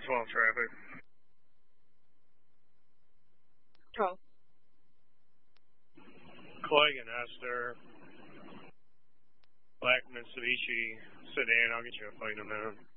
12 traffic. 12. Clegg and Esther. Black Mitsubishi sedan. I'll get you a fight in a minute.